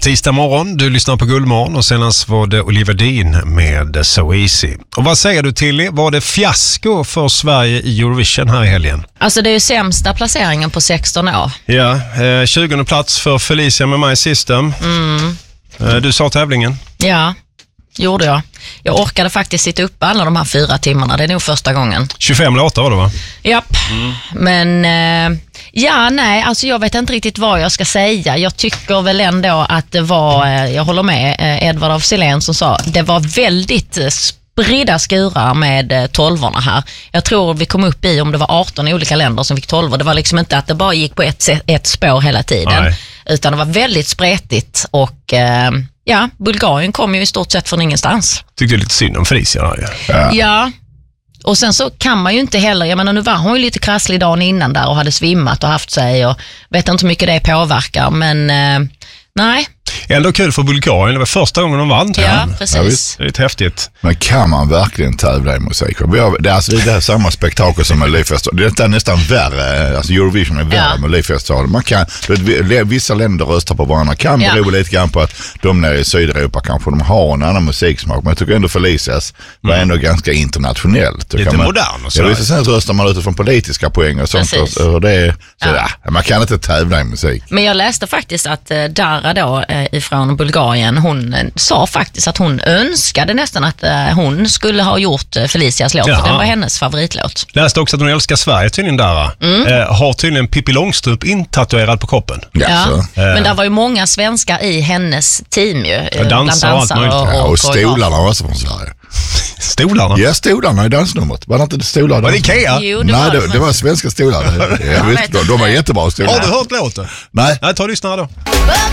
Tisdag morgon, du lyssnar på Guldmorgon och senast var det Oliver Dean med So Easy. Och vad säger du Tilly? Var det fiasko för Sverige i Eurovision här i helgen? Alltså det är ju sämsta placeringen på 16 år. Ja, 20:e plats för Felicia med My System. Du sa tävlingen? Ja, gjorde jag. Jag orkade faktiskt sitta upp alla de här 4 timmarna. Det är nog första gången. 25 låtar var det va? Japp, men alltså jag vet inte riktigt vad jag ska säga. Jag tycker väl ändå att det var, jag håller med Edvard af Sillén som sa, det var väldigt spridda skurar med 12:orna här. Jag tror vi kom upp i, om det var 18 olika länder som fick 12. Det var liksom inte att det bara gick på ett spår hela tiden. Nej. Utan det var väldigt spretigt och Bulgarien kom ju i stort sett från ingenstans. Tyckte lite synd om Felicia. Ja. Och sen så kan man ju inte heller, jag menar nu var hon ju lite krasslig dagen innan där och hade svimmat och haft sig och vet inte hur mycket det påverkar, men nej. Ändå kul för Bulgarien, det var första gången de vann. Ja, precis. Det är lite häftigt. Men kan man verkligen tävla i musik? Det är här samma spektakel som Melodifestivalen. Det är nästan värre, alltså Eurovision är värre än Melodifestivalen. Man kan, vissa länder röstar på varandra, kan bero lite grann på att de nere i Sydeuropa kanske de har en annan musiksmak. Men jag tycker ändå Felicias var ändå ganska internationellt. Lite modern och så. Ja, sen röstar man utifrån politiska poäng och sånt. Och det, man kan inte tävla i musik. Men jag läste faktiskt att Dara då ifrån Bulgarien, hon sa faktiskt att hon önskade nästan att hon skulle ha gjort Felicias låt, för den var hennes favoritlåt. Läste också att hon älskar Sverige tydligen där. Har tydligen Pippi Långstrump intatuerad på kroppen. Men där var ju många svenskar i hennes team ju. Dansare och stolarna var också från Sverige. Stolarna? Ja, stolarna i dansnumret. Var det inte stolar? Var det Ikea? Jo, det var svenska stolar. De var jättebra stolar. Har du hört låten? Nej. Ta och lyssna då.